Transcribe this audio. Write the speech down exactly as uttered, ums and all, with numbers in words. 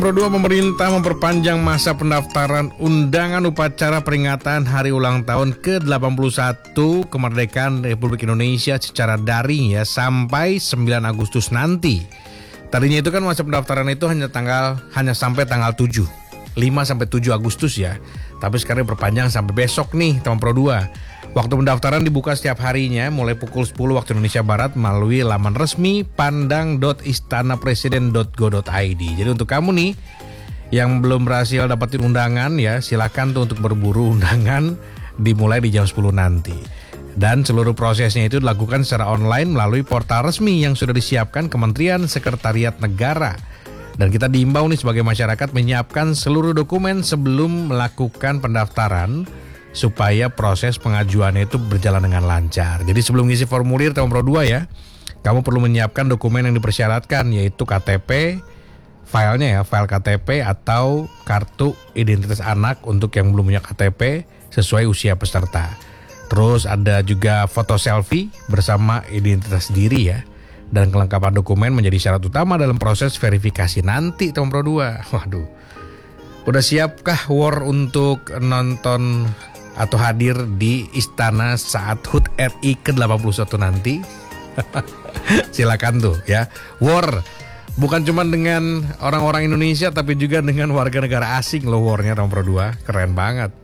Pro dua, pemerintah memperpanjang masa pendaftaran undangan upacara peringatan Hari Ulang Tahun ke delapan puluh satu Kemerdekaan Republik Indonesia secara daring ya sampai sembilan Agustus nanti. Tadinya itu kan masa pendaftaran itu hanya tanggal hanya sampai tanggal tujuh, lima sampai tujuh Agustus ya. Tapi sekarang perpanjang sampai besok nih, teman Pro dua. Waktu pendaftaran dibuka setiap harinya mulai pukul sepuluh waktu Indonesia Barat melalui laman resmi pandang dot istana presiden dot go dot i d. Jadi untuk kamu nih yang belum berhasil dapetin undangan ya, silakan tuh untuk berburu undangan dimulai di jam sepuluh nanti. Dan seluruh prosesnya itu dilakukan secara online melalui portal resmi yang sudah disiapkan Kementerian Sekretariat Negara. Dan kita diimbau nih sebagai masyarakat menyiapkan seluruh dokumen sebelum melakukan pendaftaran supaya proses pengajuannya itu berjalan dengan lancar. Jadi sebelum ngisi formulir teman Pro dua ya, kamu perlu menyiapkan dokumen yang dipersyaratkan, yaitu K T P, filenya ya, file K T P atau kartu identitas anak untuk yang belum punya K T P sesuai usia peserta. Terus ada juga foto selfie bersama identitas diri ya. Dan kelengkapan dokumen menjadi syarat utama dalam proses verifikasi nanti teman Pro dua. Waduh, udah siapkah War untuk nonton atau hadir di istana saat H U T R I ke delapan puluh satu nanti? Silakan tuh ya. War bukan cuma dengan orang-orang Indonesia tapi juga dengan warga negara asing loh warnya teman Pro dua. Keren banget.